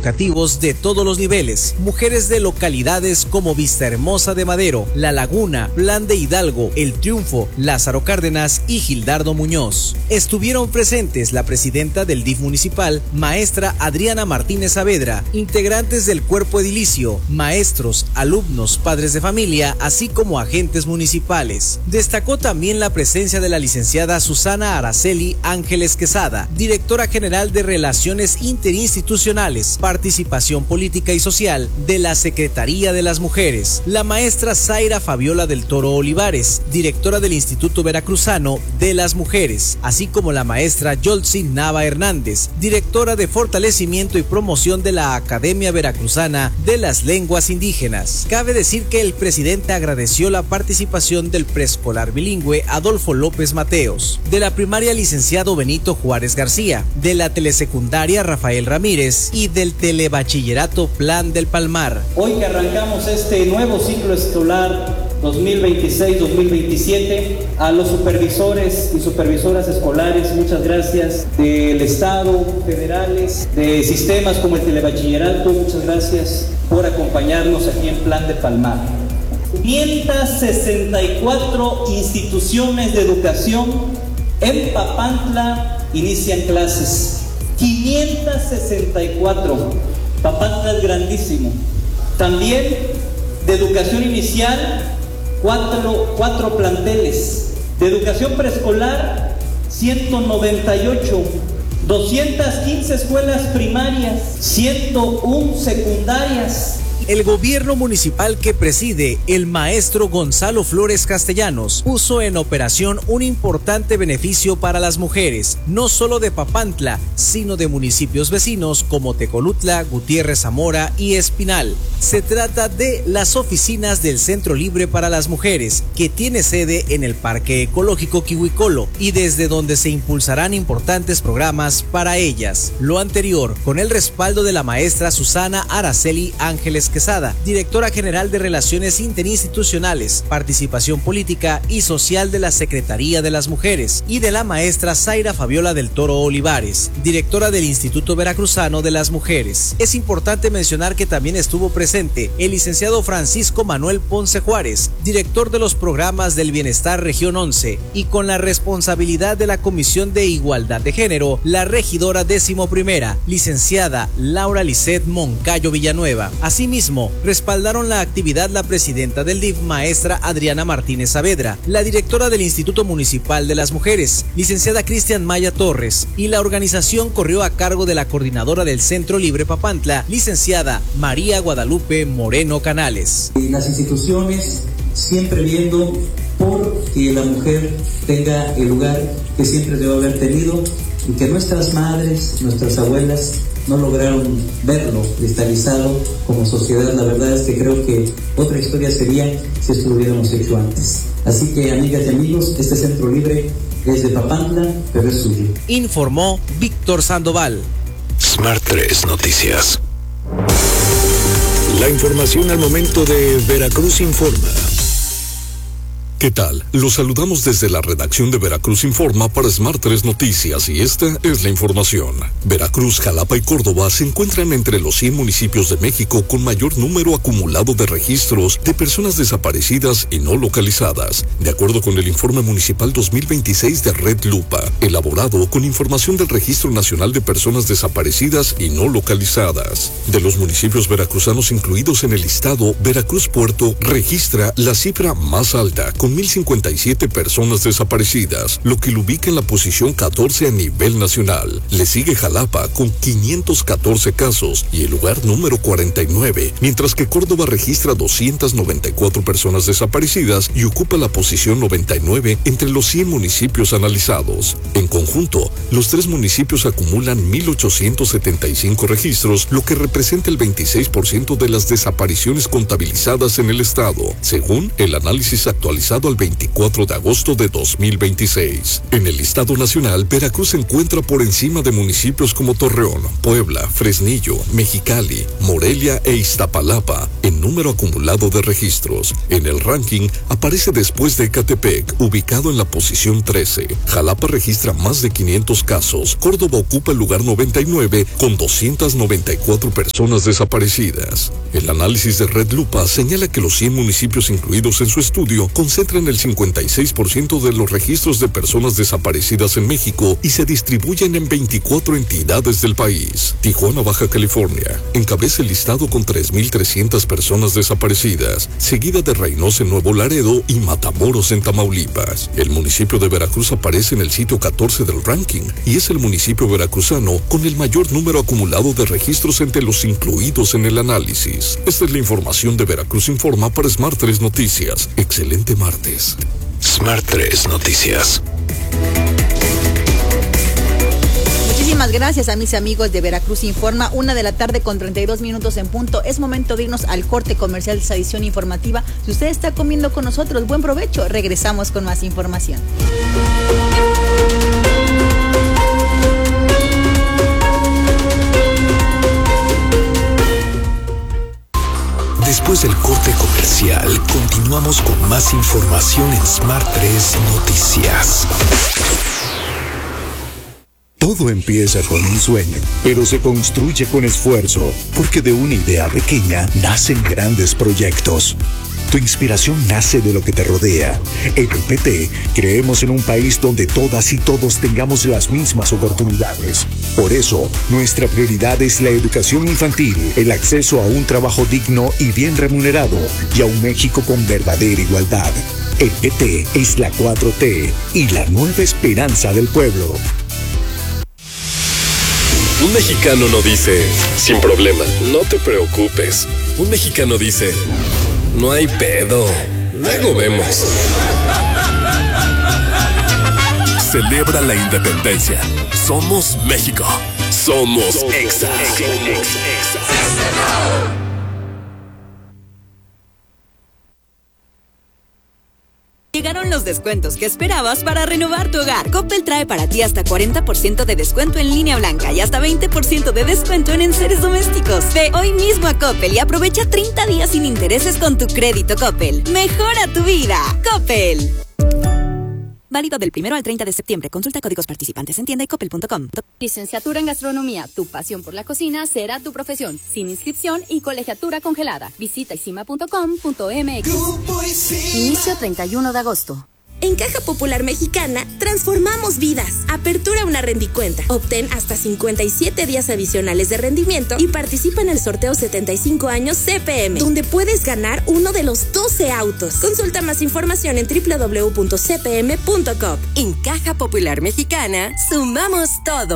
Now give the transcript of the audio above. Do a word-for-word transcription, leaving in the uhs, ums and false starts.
educativos de todos los niveles, mujeres de localidades como Vista Hermosa de Madero, La Laguna, Plan de Hidalgo, El Triunfo, Lázaro Cárdenas y Gildardo Muñoz. Estuvieron presentes la presidenta del D I F municipal, maestra Adriana Martínez Saavedra, integrantes del cuerpo edilicio, maestros, alumnos, padres de familia, así como agentes municipales. Destacó también la presencia de la licenciada Susana Araceli Ángeles Quesada, directora general de Relaciones Interinstitucionales, Participación Política y Social de la Secretaría de las Mujeres, la maestra Zaira Fabiola del Toro Olivares, directora del Instituto Veracruzano de las Mujeres, así como la maestra Yoltzi Nava Hernández, directora de Fortalecimiento y Promoción de la Academia Veracruzana de las Lenguas Indígenas. Cabe decir que el presidente agradeció la participación del preescolar bilingüe Adolfo López Mateos, de la primaria licenciado Benito Juárez García, de la telesecundaria Rafael Ramírez y del telebachillerato Plan del Palmar. Hoy que arrancamos este nuevo ciclo escolar dos mil veintiséis dos mil veintisiete, a los supervisores y supervisoras escolares, muchas gracias, del Estado, federales, de sistemas como el telebachillerato, muchas gracias por acompañarnos aquí en Plan de Palmar. quinientas sesenta y cuatro instituciones de educación en Papantla inician clases. quinientas sesenta y cuatro. Papantla es grandísimo. También de educación inicial, cuatro, cuatro planteles. De educación preescolar, ciento noventa y ocho. doscientas quince escuelas primarias, ciento uno secundarias. El gobierno municipal que preside el maestro Gonzalo Flores Castellanos puso en operación un importante beneficio para las mujeres, no solo de Papantla, sino de municipios vecinos como Tecolutla, Gutiérrez Zamora y Espinal. Se trata de las oficinas del Centro Libre para las Mujeres, que tiene sede en el Parque Ecológico Quihuicolo y desde donde se impulsarán importantes programas para ellas. Lo anterior, con el respaldo de la maestra Susana Araceli Ángeles Quesada, directora general de Relaciones Interinstitucionales, Participación Política y Social de la Secretaría de las Mujeres, y de la maestra Zaira Fabiola del Toro Olivares, directora del Instituto Veracruzano de las Mujeres. Es importante mencionar que también estuvo presente el licenciado Francisco Manuel Ponce Juárez, director de los programas del Bienestar Región once, y con la responsabilidad de la Comisión de Igualdad de Género, la regidora décimo primera, licenciada Laura Lisset Moncayo Villanueva. Asimismo, respaldaron la actividad la presidenta del D I F, maestra Adriana Martínez Saavedra, la directora del Instituto Municipal de las Mujeres, licenciada Cristian Maya Torres, y la organización corrió a cargo de la coordinadora del Centro Libre Papantla, licenciada María Guadalupe Moreno Canales. Las instituciones siempre viendo por que la mujer tenga el lugar que siempre debe haber tenido y que nuestras madres, nuestras abuelas no lograron verlo cristalizado como sociedad. La verdad es que creo que otra historia sería si esto lo hubiéramos hecho antes. Así que, amigas y amigos, este Centro Libre es de Papantla, pero es suyo. Informó Víctor Sandoval. Smart tres Noticias. La información al momento de Veracruz Informa. ¿Qué tal? Los saludamos desde la redacción de Veracruz Informa para Smart tres Noticias y esta es la información. Veracruz, Jalapa y Córdoba se encuentran entre los cien municipios de México con mayor número acumulado de registros de personas desaparecidas y no localizadas, de acuerdo con el informe municipal dos mil veintiséis de Red Lupa, elaborado con información del Registro Nacional de Personas Desaparecidas y no localizadas. De los municipios veracruzanos incluidos en el listado, Veracruz Puerto registra la cifra más alta, con mil cincuenta y siete personas desaparecidas, lo que lo ubica en la posición catorce a nivel nacional. Le sigue Jalapa con quinientos catorce casos y el lugar número cuarenta y nueve, mientras que Córdoba registra doscientas noventa y cuatro personas desaparecidas y ocupa la posición noventa y nueve entre los cien municipios analizados. En conjunto, los tres municipios acumulan mil ochocientos setenta y cinco registros, lo que representa el veintiséis por ciento de las desapariciones contabilizadas en el estado, según el análisis actualizado actualizado al veinticuatro de agosto de dos mil veintiséis. En el listado nacional, Veracruz se encuentra por encima de municipios como Torreón, Puebla, Fresnillo, Mexicali, Morelia e Iztapalapa en número acumulado de registros. En el ranking aparece después de Ecatepec, ubicado en la posición trece. Jalapa registra más de quinientos casos. Córdoba ocupa el lugar noventa y nueve con doscientas noventa y cuatro personas desaparecidas. El análisis de Red Lupa señala que los cien municipios incluidos en su estudio concentran el cincuenta y seis por ciento de los registros de personas desaparecidas en México y se distribuyen en veinticuatro entidades del país. Tijuana, Baja California, encabeza el listado con tres mil trescientas personas desaparecidas, seguida de Reynosa en Nuevo Laredo y Matamoros en Tamaulipas. El municipio de Veracruz aparece en el sitio catorce del ranking y es el municipio veracruzano con el mayor número acumulado de registros entre los incluidos en el análisis. Esta es la información de Veracruz Informa para Smart tres Noticias. Excelente martes. Smart tres Noticias. Muchísimas gracias a mis amigos de Veracruz Informa. Una de la tarde con treinta y dos minutos en punto. Es momento de irnos al corte comercial de esta edición informativa. Si usted está comiendo con nosotros, buen provecho. Regresamos con más información. Después del corte comercial, continuamos con más información en Smart tres Noticias. Todo empieza con un sueño, pero se construye con esfuerzo, porque de una idea pequeña nacen grandes proyectos. Tu inspiración nace de lo que te rodea. En el P T creemos en un país donde todas y todos tengamos las mismas oportunidades. Por eso, nuestra prioridad es la educación infantil, el acceso a un trabajo digno y bien remunerado, y a un México con verdadera igualdad. El P T es la cuatro T y la nueva esperanza del pueblo. Un mexicano no dice, sin problema, no te preocupes. Un mexicano dice, no hay pedo, luego vemos. Celebra la independencia. Somos México. Somos Exa. Llegaron los descuentos que esperabas para renovar tu hogar. Coppel trae para ti hasta cuarenta por ciento de descuento en línea blanca y hasta veinte por ciento de descuento en enseres domésticos. Ve hoy mismo a Coppel y aprovecha treinta días sin intereses con tu crédito Coppel. Mejora tu vida. Coppel. Válido del primero al treinta de septiembre. Consulta códigos participantes en tienda y coppel punto com. Licenciatura en Gastronomía. Tu pasión por la cocina será tu profesión. Sin inscripción y colegiatura congelada. Visita isima punto com punto m x. Inicio treinta y uno de agosto. En Caja Popular Mexicana, transformamos vidas. Apertura una rendicuenta. Obtén hasta cincuenta y siete días adicionales de rendimiento y participa en el sorteo setenta y cinco años C P M, donde puedes ganar uno de los doce autos. Consulta más información en doble u doble u doble u punto c p m punto com. En Caja Popular Mexicana, sumamos todo.